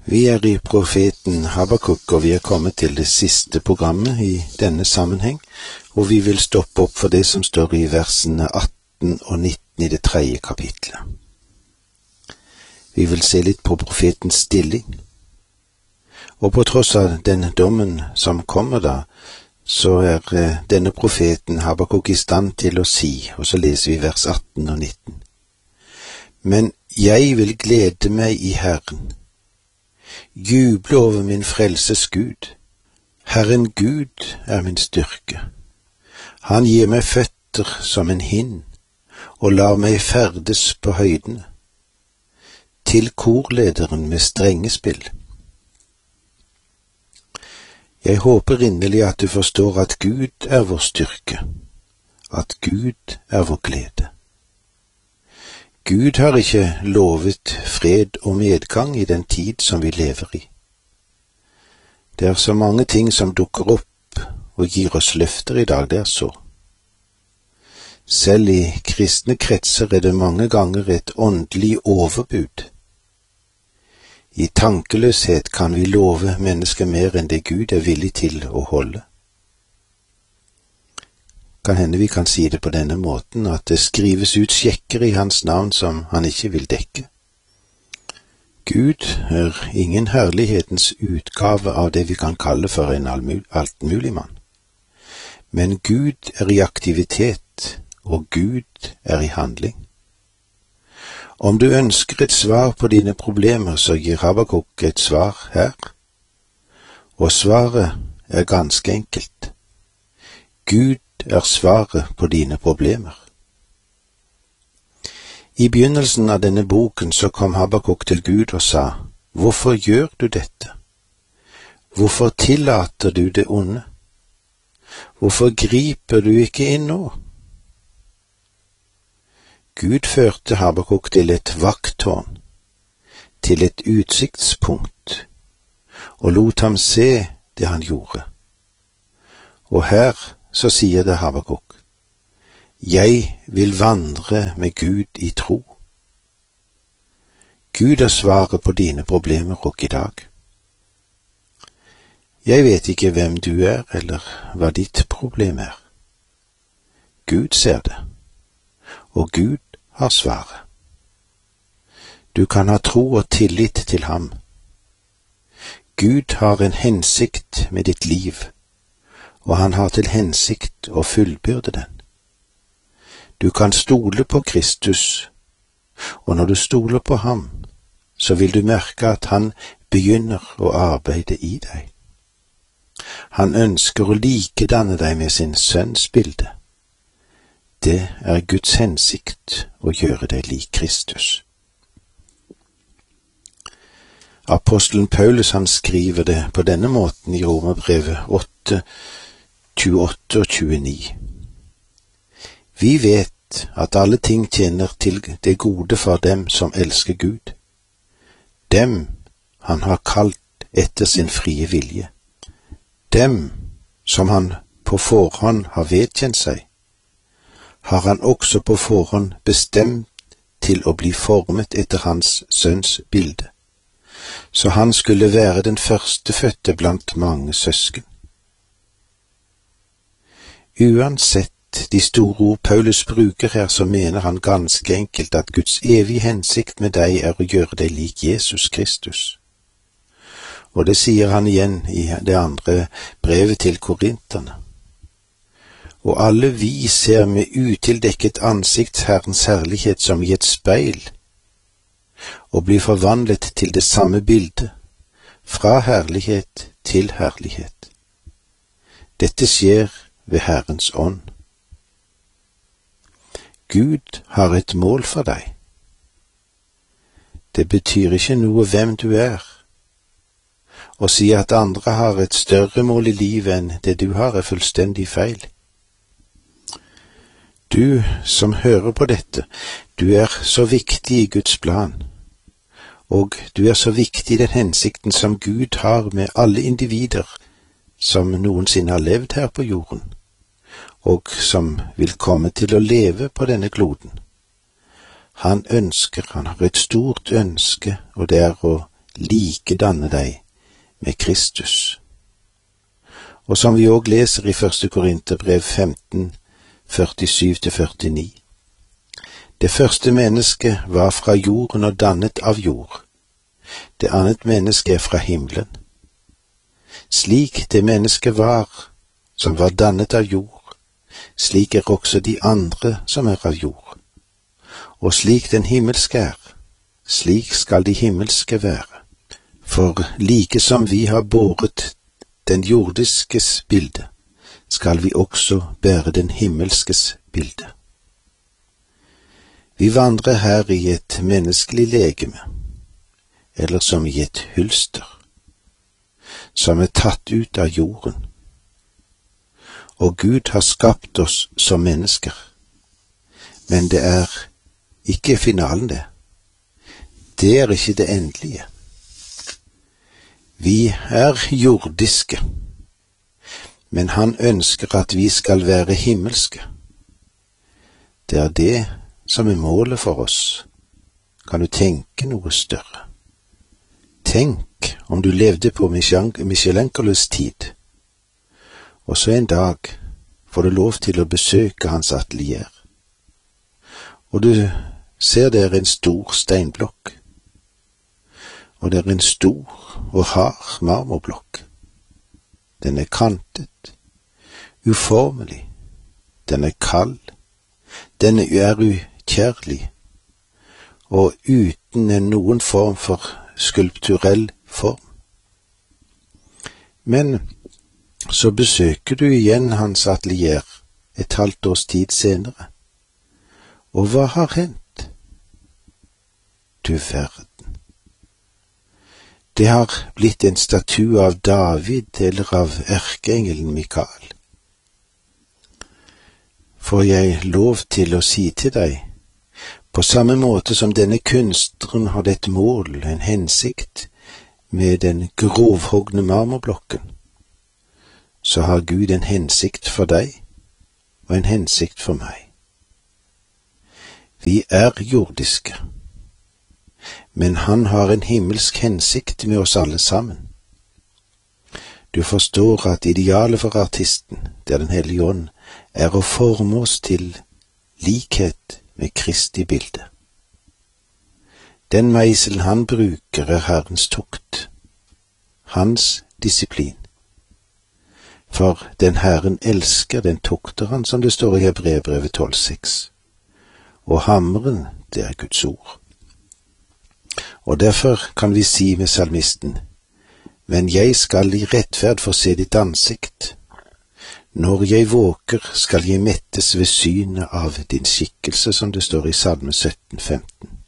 Vi i profeten Habakuk, og vi kommet til det siste programmet i denne sammenheng, og vi vil stoppe opp for det som står i versene 18 og 19 i det 3. kapitlet. Vi vil se litt på profetens stilling, og på tross av den dommen som kommer da, så denne profeten Habakuk i stand til å si, og så leser vi vers 18 og 19. Men jeg vil glede meg i Herren, juble over min frelses Gud. Herren Gud min styrke. Han gir meg føtter som en hind, og lar meg ferdes på høydene. Til korlederen med strengespill. Jeg håper inderlig at du forstår at Gud vår styrke, at Gud vår glede. Gud har ikke lovet fred og medgang i den tid som vi lever i. Det så mange ting som dukker opp og gir oss løfter i dag, det så. Selv i kristne kretser det mange ganger et åndelig overbud. I tankeløshet kan vi love mennesker mer enn det Gud villig til å holde. Kan hende vi kan si det på denne måten, at det skrives ut sjekker i hans navn som han ikke vil dekke. Gud ingen herlighetens utgave av det vi kan kalle for en altmulig mann. Men Gud i aktivitet, og Gud i handling. Om du ønsker et svar på dine problemer, så gir Habakuk et svar her. Og svaret ganske enkelt. Gud svaret på dine problemer. I begynnelsen av denne boken så kom Habakuk til Gud og sa, hvorfor gjør du dette? Hvorfor tillater du det onde? Hvorfor griper du ikke inn nå? Gud førte Habakuk til et vakttårn, til et utsiktspunkt, og lot ham se det han gjorde. Og her så sier det Habakuk, jeg vil vandre med Gud i tro. Gud svaret på dine problemer og i dag. Jeg vet ikke hvem du eller hva ditt problem Gud ser det, og Gud har svaret. Du kan ha tro og tillit til ham. Gud har en hensikt med ditt liv, og han har til hensikt å fullbyrde den. Du kan stole på Kristus, og når du stoler på ham, så vil du merke at han begynner å arbeide i deg. Han ønsker å likedanne deg med sin sønns bilde. Det Guds hensikt å gjøre deg lik Kristus. Apostelen Paulus han skriver det på denne måten i Romerbrevet 8, 28 og 29. Vi vet at alle ting tjener til det gode for dem som elsker Gud. Dem han har kalt etter sin frie vilje. Dem som han på forhånd har vedkjent seg, har han også på forhånd bestemt til å bli formet etter hans sønns bilde, så han skulle være den førstefødte blant mange søsken. Uansett de store ord Paulus bruker her, så mener han ganske enkelt at Guds evige hensikt med deg å gjøre deg lik Jesus Kristus. Og det sier han igjen i det andre brevet til korinterne. Og alle vi ser med utildekket ansikt Herrens herlighet som i et speil, og blir forvandlet til det samme bildet, fra herlighet til herlighet. Dette skjer ved Herrens ånd. Gud har et mål for deg. Det betyr ikke noe hvem du Å si at andre har et større mål i livet enn det du har fullstendig feil. Du som hører på dette, du så viktig i Guds plan, og du så viktig i den hensikten som Gud har med alle individer som noensinne har levd her på jorden, og som vil komme til å leve på denne kloden. Han har et stort ønske, og det å likedanne deg med Kristus. Og som vi også leser i 1. Korinterbrev 15, 47-49. Det første mennesket var fra jorden og dannet av jord. Det annet menneske er fra himmelen. Slik det mennesket var, som var dannet av jord, slik er også de andre som er av jord. Og slik den himmelske er, slik skal de himmelske være. For like som vi har båret den jordiskes bilde, skal vi også bære den himmelskes bilde. Vi vandrer her i et menneskelig legeme, eller som i et hylster, som er tatt ut av jorden. Og Gud har skapt oss som mennesker, men det er ikke finalen det. Det er ikke det endelige. Vi er jordiske, men han ønsker at vi skal være himmelske. Det er det som er målet for oss. Kan du tenke noe større? Tenk om du levde på Michelenkolos tid, og så en dag får du lov til å besøke hans atelier. Og du ser det er en stor steinblokk, og det er en stor og hard marmorblokk. Den er kantet, uformelig, den er kald, den er ukjærlig, og uten noen form for skulpturell form. Men så besøker du igjen hans atelier et halvt års tid senere. Og hva har hendt? Du verden. Det har blitt en statue av David eller av erkeengelen Mikael. Får jeg lov til å si til deg, på samme måte som denne kunstneren hadde et mål, en hensikt, med den grovhogne marmorblokken, så har Gud en hensikt for deg og en hensikt for meg. Vi er jordiske, men han har en himmelsk hensikt med oss alle sammen. Du forstår at idealet for artisten, det er Den hellige ånd, er å forme oss til likhet med Kristi bilde. Den meiselen han bruker er Herrens tukt, hans disiplin. For den Herren elsker, den tukter han, som det står i Hebreerbrevet 12,6. Og hammeren, det er Guds ord. Og derfor kan vi si med salmisten, men jeg skal i rettferd få se ditt ansikt. Når jeg våker, skal jeg mettes ved synet av din skikkelse, som det står i Salme 17,15.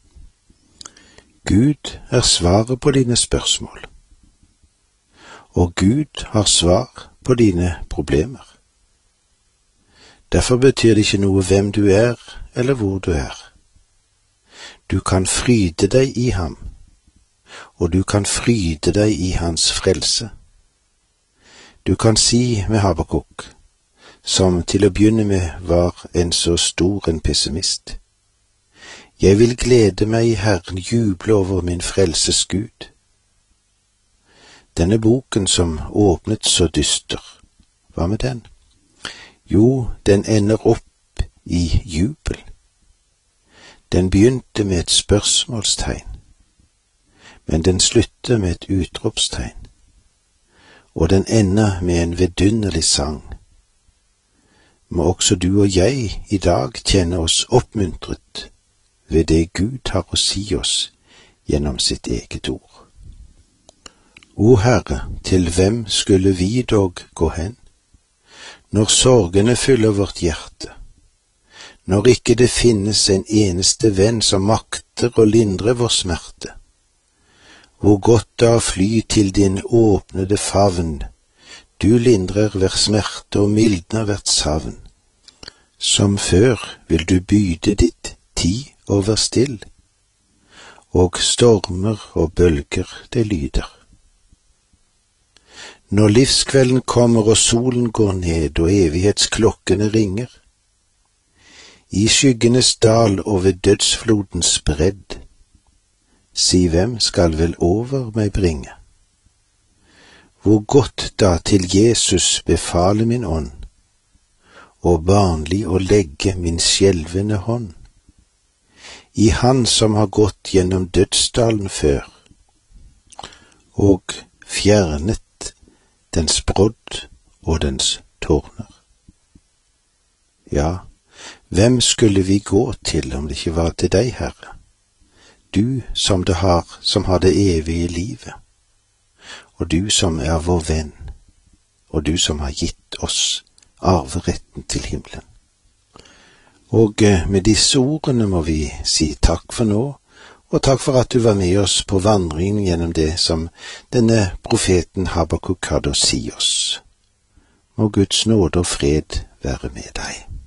Gud er svaret på dine spørsmål, og Gud har svar på dine problemer. Derfor betyr det ikke noe hvem du er, eller hvor du er. Du kan fryde deg i ham, og du kan fryde deg i hans frelse. Du kan si med Habakuk, som til å begynne med var en så stor en pessimist, jeg vil glede meg i Herren, juble over min frelses Gud. Denne boken som åpnet så dyster, hva med den? Jo, den ender opp i jubel. Den begynte med et spørsmålstegn, men den slutter med et utropstegn, og den ender med en vidunderlig sang. Må også du og jeg i dag kjenne oss oppmuntret ved det Gud har å si oss gjennom sitt eget ord. O Herre, til hvem skulle vi dog gå hen, når sorgene fyller vårt hjerte, når ikke det finnes en eneste venn som makter å lindre vår smerte? Hvor godt da fly til din åpnede favn, du lindrer hver smerte og mildner hvert savn. Som før vil du byde ditt tid over still, og stormer og bølger det lyder. Når livskvelden kommer og solen går ned og evighetsklokkene ringer, i skyggenes dal og ved dødsflodens bredd, Si hvem skal vel over meg bringe? Hvor godt da til Jesus befale min ånd, og barnlig å legge min skjelvende hånd i Han som har gått gjennom dødsdalen før, og fjernet dens brodd og dens tårner. Ja, hvem skulle vi gå til om det ikke var til deg, Herre? Du som har det evige livet, og du som er vår venn, og du som har gitt oss arveretten til himmelen. Og med disse ordene må vi si takk for nå, og takk for at du var med oss på vandringen gjennom det som denne profeten Habakuk hadde å si oss. Må Guds nåde og fred være med deg.